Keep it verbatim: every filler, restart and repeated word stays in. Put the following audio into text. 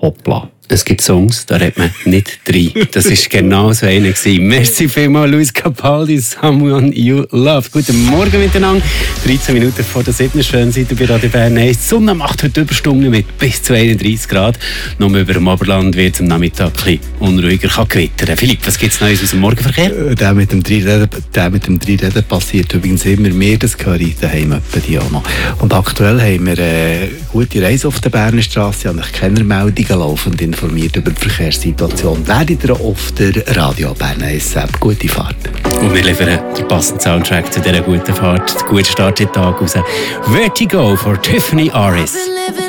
hoppla. Es gibt Songs, da redet man nicht rein. Das war genau so einer gewesen. Merci vielmals, Luis Capaldi, Someone You Love. Guten Morgen miteinander. dreizehn Minuten vor der siebten. Schön seid ihr bei Radio Bern eins. Die Sonne macht heute Überstunden mit bis zu einunddreissig Grad. Nur über dem Oberland wird es am Nachmittag ein bisschen unruhiger, kann gewittern. Philipp, was gibt es Neues aus dem Morgenverkehr? Der mit dem Dreireden, der mit dem Dreireden passiert übrigens immer mehr. Das höre ich daheim die auch noch. Und aktuell haben wir eine gute Reise auf der Berner Straße. Ich habe keine Meldungen laufend informiert über die Verkehrssituation. Werdet ihr auf der Radio Bern eins App. Gute Fahrt. Und wir liefern den passenden Soundtrack zu dieser guten Fahrt. Gut Start in den Tag raus. Vertigo von Tiffany Aris.